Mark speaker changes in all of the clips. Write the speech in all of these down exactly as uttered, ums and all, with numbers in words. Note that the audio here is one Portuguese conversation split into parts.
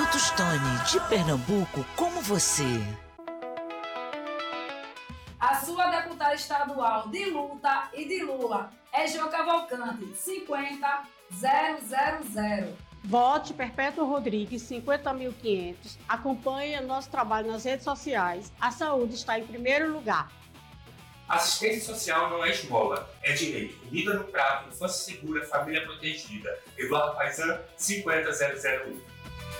Speaker 1: Tostoni, de Pernambuco, como você.
Speaker 2: A sua deputada estadual de luta e de Lula é Jo Cavalcante, cinquenta zero zero zero.
Speaker 3: Vote Perpétua Rodrigues, cinquenta mil e quinhentos. Acompanhe nosso trabalho nas redes sociais. A saúde está em primeiro lugar.
Speaker 4: Assistência social não é esmola, é direito. Comida no prato, infância segura, família protegida. Eduardo Paizan, cinquenta zero zero um.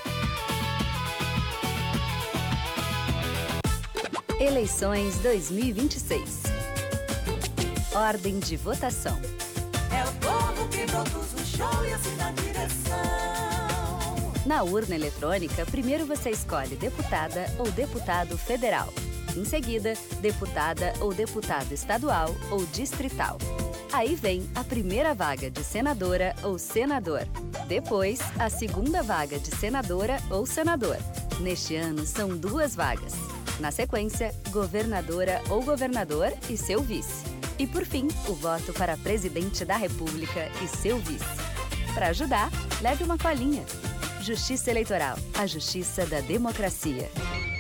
Speaker 5: Eleições dois mil e vinte e seis. Ordem de votação.
Speaker 6: É o povo que produz o show e assina a direção.
Speaker 5: Na urna eletrônica, primeiro você escolhe deputada ou deputado federal. Em seguida, deputada ou deputado estadual ou distrital. Aí vem a primeira vaga de senadora ou senador. Depois, a segunda vaga de senadora ou senador. Neste ano, são duas vagas. Na sequência, governadora ou governador e seu vice. E por fim, o voto para presidente da República e seu vice. Para ajudar, leve uma colinha. Justiça Eleitoral, a justiça da democracia.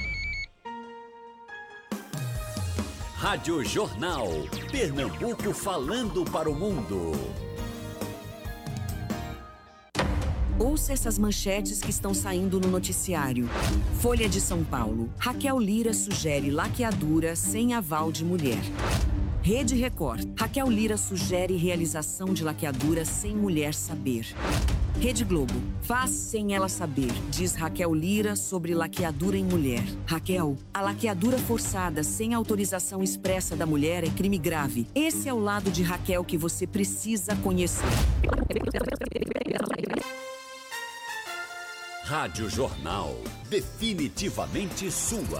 Speaker 7: Rádio Jornal, Pernambuco falando para o mundo.
Speaker 8: Ouça essas manchetes que estão saindo no noticiário. Folha de São Paulo. Raquel Lira sugere laqueadura sem aval de mulher. Rede Record. Raquel Lira sugere realização de laqueadura sem mulher saber. Rede Globo. Faz sem ela saber, diz Raquel Lira sobre laqueadura em mulher. Raquel, a laqueadura forçada sem autorização expressa da mulher é crime grave. Esse é o lado de Raquel que você precisa conhecer.
Speaker 7: Rádio Jornal, definitivamente sua.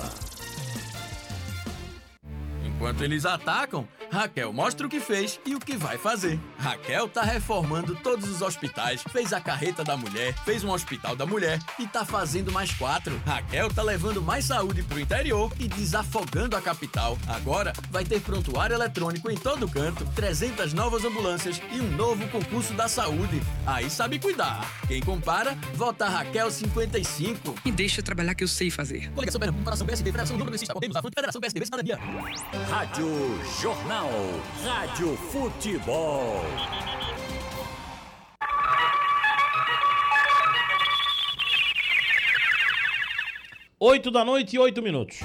Speaker 9: Enquanto eles atacam, Raquel mostra o que fez e o que vai fazer. Raquel tá reformando todos os hospitais, fez a carreta da mulher, fez um hospital da mulher e tá fazendo mais quatro. Raquel tá levando mais saúde pro interior e desafogando a capital. Agora vai ter prontuário eletrônico em todo canto, trezentas novas ambulâncias e um novo concurso da saúde. Aí sabe cuidar. Quem compara, vota Raquel cinquenta e cinco.
Speaker 10: Me deixa trabalhar que eu sei fazer.
Speaker 11: Coligação Pernambuco, Comparação P S D, Federação Número Progressista, Podemos, Avante, Federação P S D, Cidadania.
Speaker 7: Rádio Jornal, Rádio Futebol.
Speaker 12: Oito da noite e oito minutos.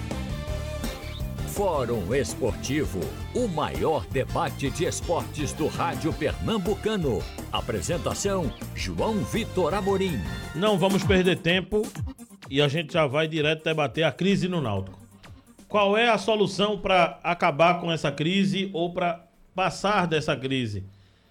Speaker 7: Fórum Esportivo, o maior debate de esportes do rádio pernambucano. Apresentação, João Vitor Amorim.
Speaker 12: Não vamos perder tempo e a gente já vai direto debater a crise no Náutico. Qual é a solução para acabar com essa crise ou para passar dessa crise?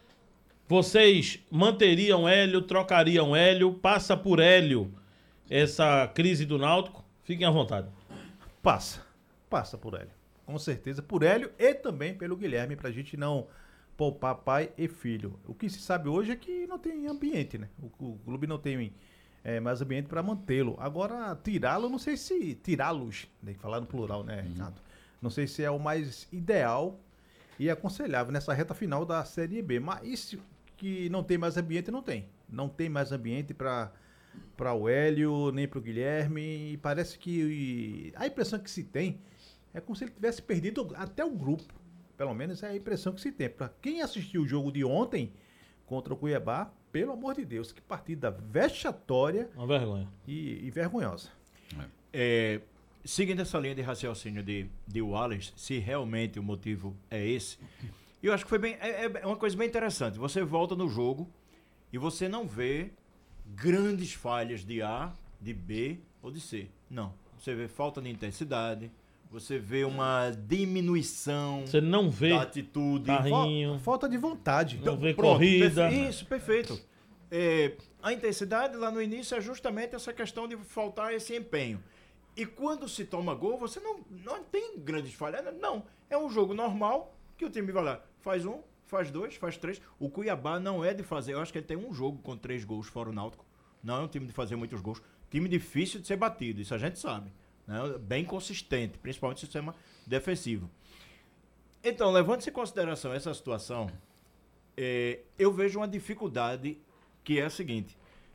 Speaker 12: Vocês manteriam Hélio, trocariam Hélio, passa por Hélio essa crise do Náutico? Fiquem à vontade.
Speaker 13: Passa, passa por Hélio. Com certeza, por Hélio e também pelo Guilherme, pra gente não poupar pai e filho. O que se sabe hoje é que não tem ambiente, né? O, o clube não tem é, mais ambiente para mantê-lo. Agora, tirá-lo, não sei se... Tirá-los, tem que falar no plural, né, Renato? Uhum. Não sei se é o mais ideal e aconselhável nessa reta final da Série B. Mas isso que não tem mais ambiente, não tem. Não tem mais ambiente para para o Hélio, nem para o Guilherme. E parece que a impressão que se tem é como se ele tivesse perdido até o grupo. Pelo menos é a impressão que se tem. Para quem assistiu o jogo de ontem contra o Cuiabá, pelo amor de Deus, que partida vexatória.
Speaker 12: Uma vergonha.
Speaker 13: E, e vergonhosa.
Speaker 14: É, seguindo essa linha de raciocínio de, de Wallace, se realmente o motivo é esse, eu acho que foi bem, é, é uma coisa bem interessante. Você volta no jogo e você não vê grandes falhas de A, de B ou de C. Não. Você vê falta de intensidade, você vê uma diminuição
Speaker 12: você não vê
Speaker 14: da atitude.
Speaker 12: Carrinho,
Speaker 13: falta de vontade.
Speaker 12: Não
Speaker 14: então,
Speaker 12: vê
Speaker 14: pronto,
Speaker 12: corrida.
Speaker 14: Perfe- isso, perfeito. É, a intensidade lá no início é justamente essa questão de faltar esse empenho. E quando se toma gol, você não, não tem grandes falhas. Não, é um jogo normal que o time vai lá, faz um, faz dois, faz três. O Cuiabá não é de fazer, eu acho que ele tem um jogo com três gols fora o Náutico. Não é um time de fazer muitos gols. Time difícil de ser batido, isso a gente sabe. Né? Bem consistente, principalmente no sistema defensivo. Então, levando-se em consideração essa situação, é, eu vejo uma dificuldade que é a seguinte.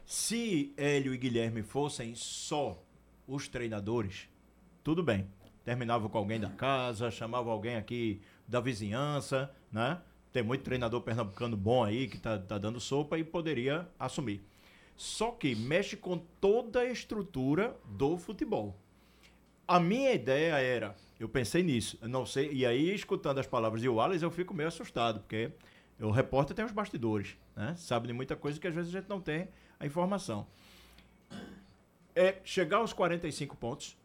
Speaker 14: Se Hélio e Guilherme fossem só os treinadores, tudo bem. Terminava com alguém da casa, chamava alguém aqui da vizinhança, né? Tem muito treinador pernambucano bom aí que tá, tá dando sopa e poderia assumir. Só que mexe com toda a estrutura do futebol. A minha ideia era, eu pensei nisso, eu não sei, e aí escutando as palavras de Wallace eu fico meio assustado, porque o repórter tem os bastidores, né? Sabe de muita coisa que às vezes a gente não tem a informação. É chegar aos quarenta e cinco pontos,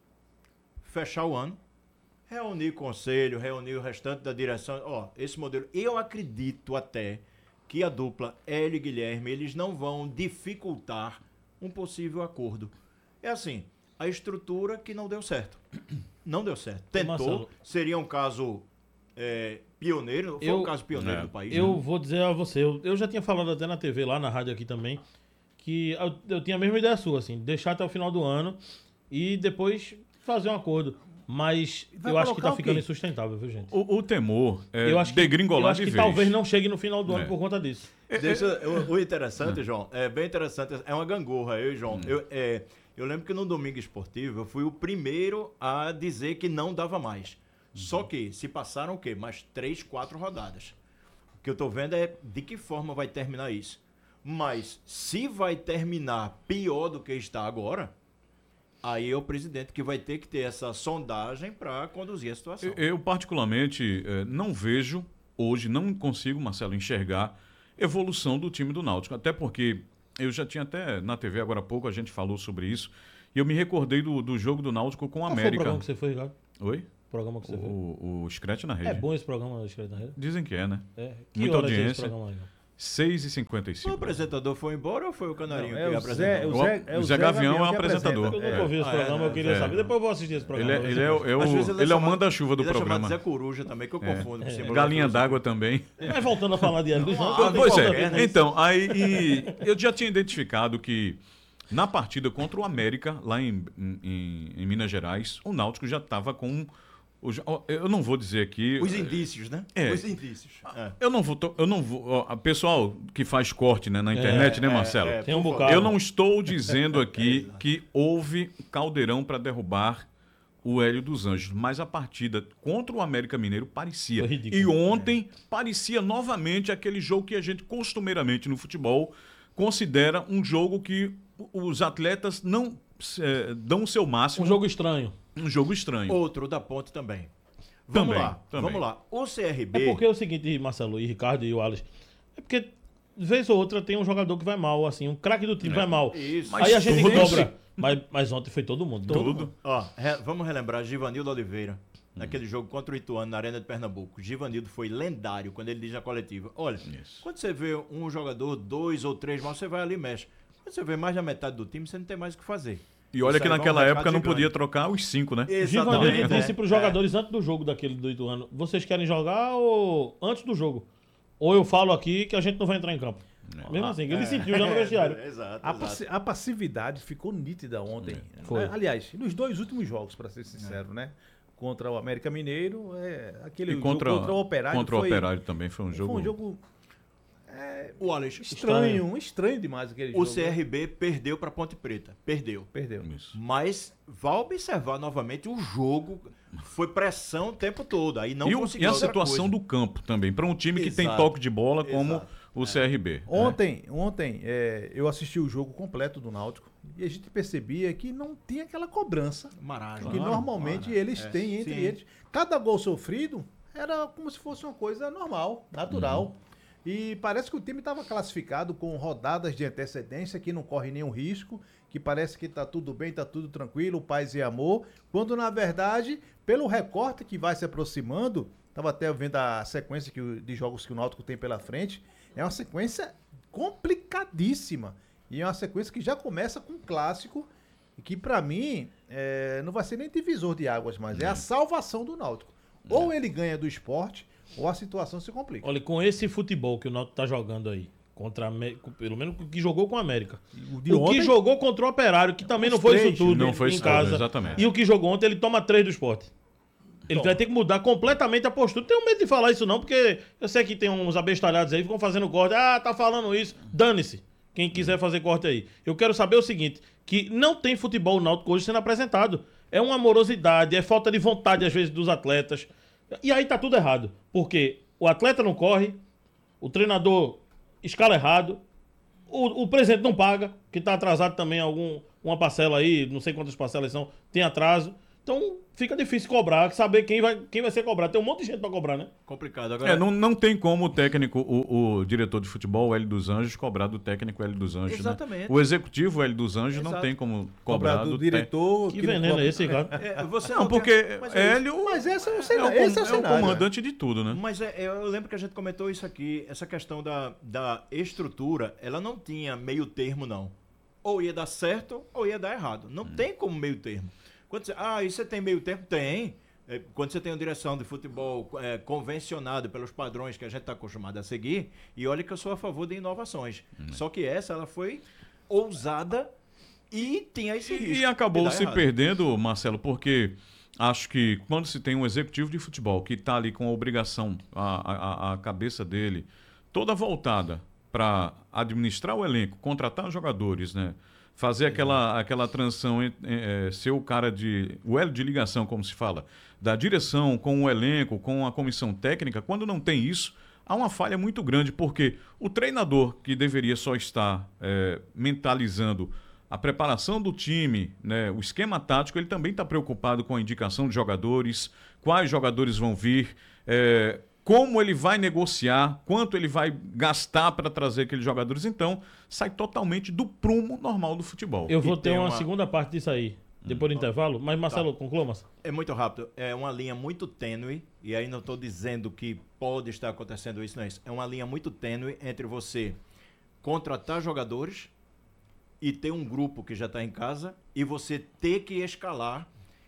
Speaker 14: fechar o ano, reunir conselho, reunir o restante da direção. Ó, esse modelo, eu acredito até que a dupla Hélio e Guilherme, eles não vão dificultar um possível acordo. É assim, a estrutura que não deu certo. Não deu certo. Tentou,
Speaker 12: Marcelo,
Speaker 14: seria um caso é, pioneiro, foi
Speaker 12: eu,
Speaker 14: um caso pioneiro
Speaker 12: é,
Speaker 14: do país.
Speaker 12: Eu
Speaker 14: né?
Speaker 12: vou dizer a você, eu, eu já tinha falado até na T V, lá na rádio aqui também, que eu, eu tinha a mesma ideia sua, assim, deixar até o final do ano e depois fazer um acordo. Mas eu acho que tá ficando insustentável, viu, gente?
Speaker 15: O, o temor é
Speaker 12: eu acho que,
Speaker 15: degringolar
Speaker 12: eu acho
Speaker 15: de
Speaker 12: que
Speaker 15: vez.
Speaker 12: talvez não chegue no final do ano
Speaker 15: É.
Speaker 12: por conta disso.
Speaker 14: Deixa, o, o interessante, João, é bem interessante, é uma gangorra, eu e João.
Speaker 15: Hum.
Speaker 14: Eu, é, eu lembro que no Domingo Esportivo eu fui o primeiro a dizer que não dava mais. Só que se passaram o quê? Mais três, quatro rodadas. O que eu tô vendo é de que forma vai terminar isso. Mas se vai terminar pior do que está agora, aí é o presidente que vai ter que ter essa sondagem para conduzir a situação.
Speaker 15: Eu, eu, particularmente, eh, não vejo, hoje, não consigo, Marcelo, enxergar evolução do time do Náutico. Até porque eu já tinha até na T V agora há pouco, a gente falou sobre isso, e eu me recordei do, do jogo do Náutico com o
Speaker 12: Qual
Speaker 15: América.
Speaker 12: foi o programa que você foi, Ricardo?
Speaker 15: Oi?
Speaker 12: O programa que você
Speaker 15: o,
Speaker 12: foi?
Speaker 15: O, o Scratch na Rede.
Speaker 12: É bom esse programa, Scratch na Rede?
Speaker 15: Dizem que é, né?
Speaker 12: É. Que
Speaker 15: Muita
Speaker 12: horas é esse
Speaker 15: audiência.
Speaker 12: programa aí?
Speaker 15: seis e cinquenta e cinco.
Speaker 14: O apresentador foi embora ou foi o Canarinho
Speaker 13: Não,
Speaker 14: que
Speaker 13: é o
Speaker 14: apresentou?
Speaker 13: Zé- o Zé- é o
Speaker 15: O Zé Gavião é o
Speaker 13: que
Speaker 15: apresentador.
Speaker 13: apresenta.
Speaker 12: Eu nunca ouvi esse
Speaker 14: Ah,
Speaker 12: programa,
Speaker 14: é,
Speaker 12: eu queria
Speaker 15: é.
Speaker 12: saber. Depois eu vou assistir esse programa.
Speaker 15: Ele é, ele é, o- é o,
Speaker 14: Às vezes
Speaker 15: ele
Speaker 14: é
Speaker 15: é o
Speaker 14: chamado-
Speaker 15: manda-chuva do
Speaker 14: ele é chamado
Speaker 15: programa.
Speaker 14: Zé Coruja também, que eu
Speaker 15: É.
Speaker 14: confundo.
Speaker 12: É.
Speaker 14: símbolo
Speaker 15: Galinha
Speaker 14: da
Speaker 15: d'água também.
Speaker 12: Mas voltando a falar de Hélio,
Speaker 15: Ah,
Speaker 12: não tem
Speaker 15: pois
Speaker 12: pauta
Speaker 15: é.
Speaker 12: aqui, né?
Speaker 15: Então, aí e eu já tinha identificado que na partida contra o América, lá em, em, em Minas Gerais, o Náutico já estava com... o- Eu não vou dizer aqui...
Speaker 14: Os indícios, né?
Speaker 15: É.
Speaker 14: Os indícios. É.
Speaker 15: Eu não vou... to- Eu não vou ó, pessoal que faz corte, né, na internet, né, Marcelo?
Speaker 14: é,
Speaker 12: Tem um
Speaker 14: por
Speaker 12: bocado.
Speaker 15: Eu não estou dizendo aqui que houve caldeirão para derrubar o Hélio dos Anjos, mas a partida contra o América Mineiro parecia.
Speaker 12: Foi ridículo.
Speaker 15: E ontem parecia novamente aquele jogo que a gente costumeiramente no futebol considera um jogo que os atletas não eh, dão o seu máximo.
Speaker 12: Um jogo estranho.
Speaker 15: Um jogo estranho.
Speaker 14: Outro da Ponte também. Vamos
Speaker 15: Também,
Speaker 14: lá,
Speaker 15: também.
Speaker 14: vamos lá. O C R B...
Speaker 12: É porque é o seguinte, Marcelo e Ricardo e o Alex, é porque vez ou outra tem um jogador que vai mal, assim, um craque do time
Speaker 15: É.
Speaker 12: vai mal.
Speaker 14: Isso.
Speaker 12: Aí a
Speaker 15: Mas
Speaker 12: gente
Speaker 15: tudo
Speaker 12: dobra.
Speaker 15: se-
Speaker 12: Mas, mas ontem foi todo mundo. Todo
Speaker 15: Tudo.
Speaker 12: mundo.
Speaker 14: Ó, re- vamos relembrar Givanildo Oliveira, naquele jogo contra o Ituano na Arena de Pernambuco. Givanildo foi lendário quando ele diz na coletiva: olha,
Speaker 15: Isso.
Speaker 14: quando você vê um jogador, dois ou três mal, você vai ali e mexe. Quando você vê mais da metade do time, você não tem mais o que fazer.
Speaker 15: E olha
Speaker 14: Isso
Speaker 15: que
Speaker 14: aí vai um
Speaker 15: naquela
Speaker 14: recado
Speaker 15: época não
Speaker 14: gigante.
Speaker 15: podia trocar os cinco, né?
Speaker 12: Givanildo
Speaker 14: Exatamente.
Speaker 12: disse
Speaker 14: É,
Speaker 12: para os
Speaker 14: é.
Speaker 12: jogadores antes do jogo daquele do Ituano, vocês querem jogar ou antes do jogo? Ou eu falo aqui que a gente não vai entrar em campo. Mesmo assim, ele sentiu já no vestiário.
Speaker 14: É, exato,
Speaker 13: A,
Speaker 14: exato.
Speaker 13: passi- a passividade ficou nítida ontem.
Speaker 12: Foi.
Speaker 13: Né? Aliás, nos dois últimos jogos, para ser sincero, né? Contra o América Mineiro, é, aquele
Speaker 15: E contra,
Speaker 13: jogo contra o Operário
Speaker 15: contra o
Speaker 13: foi,
Speaker 15: Operário também foi um jogo...
Speaker 13: foi um jogo
Speaker 14: O Alex,
Speaker 13: estranho, estranho demais aquele
Speaker 14: o
Speaker 13: jogo.
Speaker 14: C R B perdeu para Ponte Preta. Perdeu.
Speaker 13: Perdeu.
Speaker 15: Isso.
Speaker 14: Mas vá observar novamente o jogo. Foi pressão o tempo todo. Aí não
Speaker 15: e, o-
Speaker 14: conseguiu
Speaker 15: e a
Speaker 14: outra
Speaker 15: situação
Speaker 14: coisa.
Speaker 15: do campo também, para um time que tem
Speaker 14: Exato.
Speaker 15: toque de bola como
Speaker 14: Exato.
Speaker 15: o C R B.
Speaker 13: Ontem, ontem é, eu assisti o jogo completo do Náutico e a gente percebia que não tinha aquela cobrança
Speaker 14: Maragem.
Speaker 13: que
Speaker 14: Claro,
Speaker 13: normalmente
Speaker 14: claro.
Speaker 13: eles
Speaker 14: É,
Speaker 13: têm entre
Speaker 14: sim.
Speaker 13: eles. Cada gol sofrido era como se fosse uma coisa normal, natural. E parece que o time estava classificado com rodadas de antecedência, que não corre nenhum risco, que parece que está tudo bem, está tudo tranquilo, paz e amor, quando na verdade, pelo recorte que vai se aproximando, estava até vendo a sequência que, o- de jogos que o Náutico tem pela frente, é uma sequência complicadíssima. E é uma sequência que já começa com um clássico, e que para mim é, não vai ser nem divisor de águas, mas é a salvação do Náutico. Ou ele ganha do esporte, ou a situação se complica.
Speaker 12: Olha, com esse futebol que o Náutico tá jogando aí, contra a América, pelo menos o que jogou com a América.
Speaker 13: O de
Speaker 12: O que
Speaker 13: ontem-
Speaker 12: jogou contra o Operário, que também
Speaker 13: Os
Speaker 12: não foi
Speaker 13: três,
Speaker 12: isso tudo
Speaker 15: não
Speaker 12: em-
Speaker 15: foi
Speaker 12: em
Speaker 15: isso tudo,
Speaker 12: casa.
Speaker 15: exatamente.
Speaker 12: E o que jogou ontem, ele toma três do esporte. Ele
Speaker 13: Toma.
Speaker 12: vai ter que mudar completamente a postura. Não tenho medo de falar isso não, porque eu sei que tem uns abestalhados aí que ficam fazendo corte. Ah, tá falando isso. Dane-se. Quem quiser fazer corte aí. Eu quero saber o seguinte, que não tem futebol náutico hoje sendo apresentado. É uma morosidade, é falta de vontade, às vezes, dos atletas. E aí tá tudo errado. Porque o atleta não corre, o treinador escala errado, o, o presidente não paga, que tá atrasado também algum, uma parcela aí, não sei quantas parcelas são, tem atraso. Então fica difícil cobrar, saber quem vai, quem vai ser cobrado. Tem um monte de gente pra cobrar, né?
Speaker 14: Complicado. Agora...
Speaker 15: É, não, não tem como o técnico, o, o diretor de futebol, o Hélio dos Anjos, cobrar do técnico Hélio dos Anjos.
Speaker 14: Exatamente.
Speaker 15: Né? O executivo Hélio dos Anjos
Speaker 14: Exato.
Speaker 15: não tem como cobrar, cobrar do,
Speaker 13: do diretor.
Speaker 12: Que, que veneno é esse, cara?
Speaker 14: É, você
Speaker 15: não,
Speaker 14: não
Speaker 15: porque
Speaker 14: quer... mas é
Speaker 15: Hélio
Speaker 13: mas esse é o,
Speaker 15: é,
Speaker 13: cenário,
Speaker 15: o,
Speaker 13: esse é o,
Speaker 15: é o
Speaker 13: cenário,
Speaker 15: comandante de tudo, né?
Speaker 14: Mas é, eu lembro que a gente comentou isso aqui, essa questão da, da estrutura, ela não tinha meio termo, não. Ou ia dar certo, ou ia dar errado. Não hum. tem como meio termo. Quando você, ah, e você tem meio termo? Tem. É, quando você tem uma direção de futebol é, convencionada pelos padrões que a gente está acostumado a seguir, e olha que eu sou a favor de inovações. Hum. Só que essa, ela foi ousada e tinha esse risco.
Speaker 15: E acabou se
Speaker 14: errado.
Speaker 15: perdendo, Marcelo, porque acho que quando se tem um executivo de futebol que está ali com a obrigação, a, a, a cabeça dele, toda voltada para administrar o elenco, contratar os jogadores, né? Fazer aquela, aquela transição, é, ser o cara de... o elo de ligação, como se fala, da direção com o elenco, com a comissão técnica. Quando não tem isso, há uma falha muito grande, porque o treinador, que deveria só estar é, mentalizando a preparação do time, né, o esquema tático, ele também está preocupado com a indicação de jogadores, quais jogadores vão vir, é, como ele vai negociar, quanto ele vai gastar para trazer aqueles jogadores. Então, sai totalmente do prumo normal do futebol.
Speaker 12: Eu vou
Speaker 14: E
Speaker 12: ter uma,
Speaker 14: uma
Speaker 12: segunda parte disso aí, depois hum. do intervalo. Mas, Marcelo,
Speaker 14: tá.
Speaker 12: conclua, Marcelo.
Speaker 14: É muito rápido. É uma linha muito tênue, e aí não estou dizendo que pode estar acontecendo isso, não é isso. É uma linha muito tênue entre você contratar jogadores e ter um grupo que já está em casa, e você ter que escalar,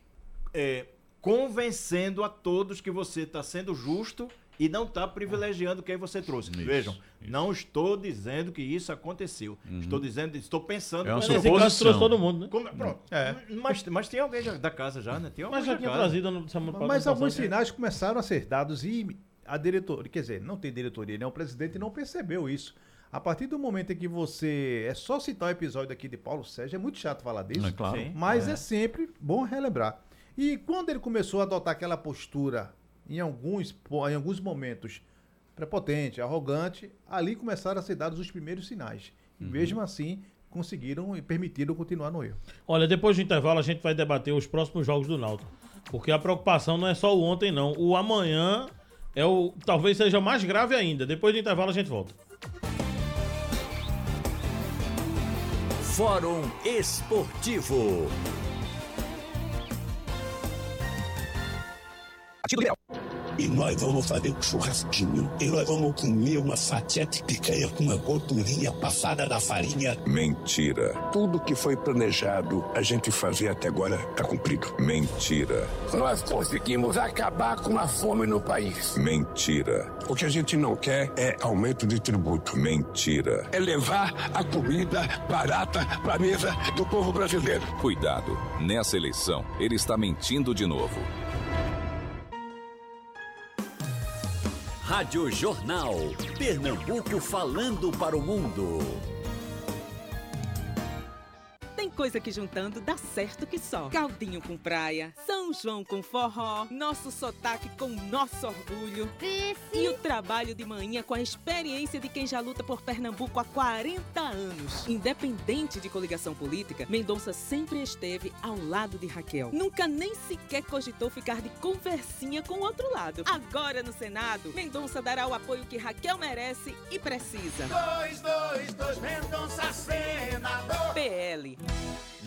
Speaker 14: é, convencendo a todos que você está sendo justo e não está privilegiando quem você trouxe. Isso, Vejam, isso. não estou dizendo que isso aconteceu. Uhum. Estou dizendo, estou pensando...
Speaker 15: É uma
Speaker 12: Nesse caso, trouxe todo mundo, né?
Speaker 14: Como, pronto. É. Mas, mas tem alguém já, da casa já, né? Tem
Speaker 12: mas já tinha trazido no semana passada.
Speaker 13: Mas alguns sinais começaram a ser dados e a diretoria, quer dizer, não tem diretoria, né? O presidente não percebeu isso. A partir do momento em que você... É só citar o episódio aqui de Paulo Sérgio, é muito chato falar disso,
Speaker 15: é claro. Sim,
Speaker 13: mas
Speaker 15: é.
Speaker 13: é sempre bom relembrar. E quando ele começou a adotar aquela postura... Em alguns, em alguns momentos prepotente, arrogante, ali começaram a ser dados os primeiros sinais. E uhum. mesmo assim, conseguiram e permitiram continuar no erro.
Speaker 12: Olha, depois do intervalo a gente vai debater os próximos jogos do Náutico. Porque a preocupação não é só o ontem, não. O amanhã é o, talvez seja mais grave ainda. Depois do intervalo a gente volta.
Speaker 7: Fórum Esportivo.
Speaker 16: E nós vamos fazer um churrasquinho. E nós vamos comer uma fatia de picanha com uma gordurinha passada na farinha.
Speaker 17: Mentira. Tudo que foi planejado a gente fazer até agora está cumprido. Mentira.
Speaker 16: Nós conseguimos acabar com a fome no país.
Speaker 17: Mentira. O que a gente não quer é aumento de tributo. Mentira.
Speaker 16: É levar a comida barata para a mesa do povo brasileiro.
Speaker 18: Cuidado. Nessa eleição, ele está mentindo de novo.
Speaker 7: Rádio Jornal. Pernambuco falando para o mundo.
Speaker 19: Tem coisa que juntando dá certo que só. Caldinho com praia, São João com forró, nosso sotaque com nosso orgulho. Vice. E o trabalho de manhã com a experiência de quem já luta por Pernambuco há quarenta anos. Independente de coligação política, Mendonça sempre esteve ao lado de Raquel. Nunca nem sequer cogitou ficar de conversinha com o outro lado. Agora no Senado, Mendonça dará o apoio que Raquel merece e precisa.
Speaker 6: dois, dois, dois, Mendonça senador.
Speaker 19: P L